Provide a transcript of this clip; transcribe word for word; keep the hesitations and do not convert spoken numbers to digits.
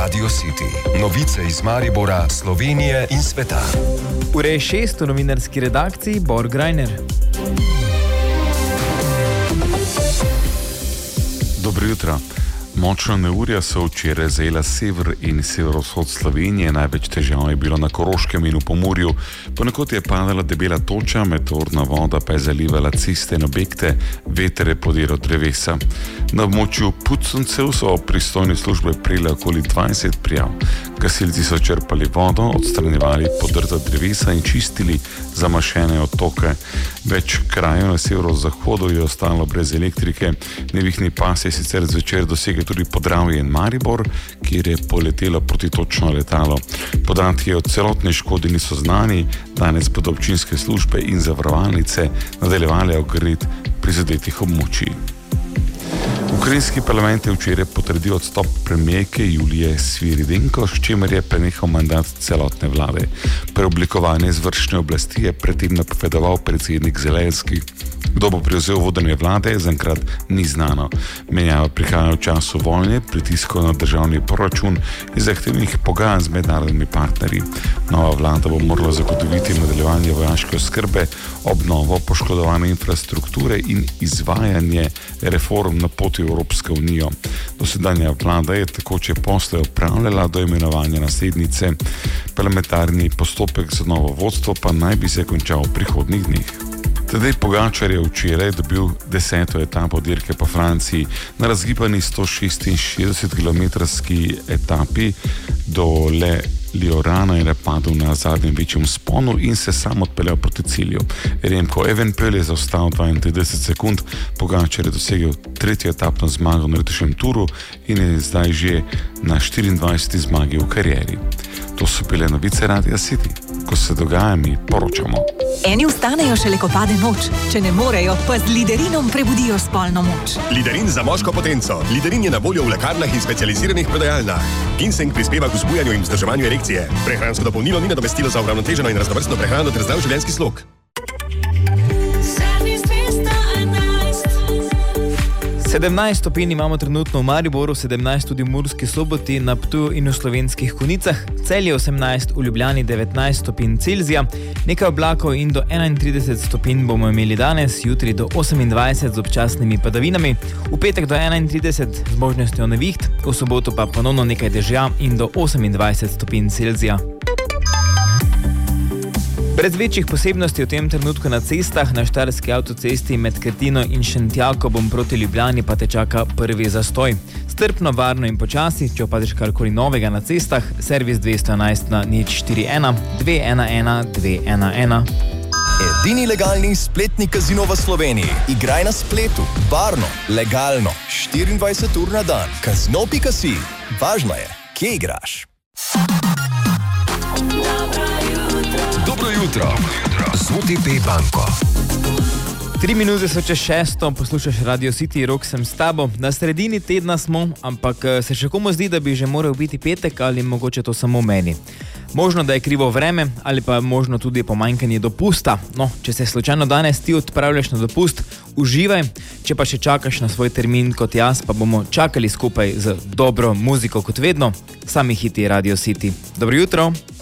Radio City. Novice iz Maribora, Slovenije in sveta. Ure šest v novinarski redakciji Bor Grajner. Dobro jutro. Močna neurja so včeraj zajela sever in severovzhod Slovenije, največ težav je bilo na Koroškem in v Pomurju. Ponekod je padala debela toča, meteorna voda pa je zalivala ceste in objekte, veter je podiral drevesa. Na območju Puconcev so pristojne službe prejele okoli dvajset prijav. Gasilci so črpali vodo, odstranjevali podrta drevesa in čistili zamašene otoke. Več krajev na severozahodu je ostalo brez elektrike. Nevihni pas je sicer zvečer dosegel tudi Podravje in Maribor, kjer je poletelo protitočno letalo. Podatki o celotni škodi niso znani, danes bodo občinske službe in zavarovalnice nadaljevale ogled prizadetih območij. Ukrajinski parlament je včeraj potrdil odstop premijerke Julije Sviridenko, s čimer je prenehal mandat celotne vlade. Preoblikovanje izvršne oblasti je predtem napovedoval predsednik Zelenski. Kdo bo prevzel vodenje vlade, zaenkrat ni znano. Menjava prihaja v času vojne, pritiskov na državni proračun in zahtevnih pogajanj z mednarodnimi partnerji. Nova vlada bo morala zagotoviti nadaljevanje vojaške oskrbe, obnovo poškodovane infrastrukture in izvajanje reform na poti v Evropsko unijo. Dosedanja vlada je takoče posle opravljala do imenovanja naslednice. Parlamentarni postopek za novo vodstvo pa naj bi se končal v prihodnjih dneh. Tadej Pogačar je včeraj dobil deseto etapo dirke po Franciji. Na razgibani sto šestinšestdesetkilometrski etapi do Le Liorana je padel na zadnjem večjem sponu in se sam odpeljal proti cilju. Remko Evenepoel je zaostal dvaintrideset sekund, Pogačar je dosegel tretjo etapno zmago na letošnjem turu in je zdaj že na štiriindvajseti zmagi v karieri. To so bile novice Radia City. Ko se dogaja, mi poročamo. Eni vstanejo šele, ko pade noč. Če ne morejo, pa z Liderinom prebudijo spolno moč. Liderin za moško potenco. Liderin je na voljo v lekarnah in specializiranih prodajalnah. Ginseng prispeva k vzbujanju in vzdrževanju erekcije. Prehransko dopolnilo ni nadomestilo za uravnoteženo in raznovrstno prehrano ter zdrav življenjski slog. sedemnajst stopinj imamo trenutno v Mariboru, sedemnajst tudi v Murski Soboti, na Ptuju in v Slovenskih Konjicah, Celje osemnajst, v Ljubljani devetnajst stopinj Celzija, nekaj oblakov in do enaintrideset stopinj bomo imeli danes, jutri do osemindvajset z občasnimi padavinami, v petek do enaintrideset z možnostjo neviht, v soboto pa ponovno nekaj dežja in do osemindvajset stopinj Celzija. Brez večjih posebnosti v tem trenutku na cestah, na štajerski avtocesti med Krtino in Šentjakobom proti Ljubljani pa te čaka prvi zastoj. Strpno, varno in počasi, če opadiš karkoli novega na cestah, servis dvesto enajst na nič štiri ena dve ena ena dve ena ena. Edini legalni spletni kazino v Sloveniji. Igraj na spletu, varno, legalno, štiriindvajset ur na dan. Kazino pika si. Važno je, kje igraš. Dobro jutro z O T P banko. Tri minute so čez šesto, poslušaš Radio City, Rok sem s tabo. Na sredini tedna smo, ampak se še komu zdi, da bi že moral biti petek ali mogoče to samo meni. Možno, da je krivo vreme ali pa možno tudi pomanjkanje dopusta. No, če se slučajno danes ti odpravljaš na dopust, uživaj. Če pa še čakaš na svoj termin kot jaz, pa bomo čakali skupaj z dobro muziko kot vedno. Sami hiti Radio City. Dobro jutro.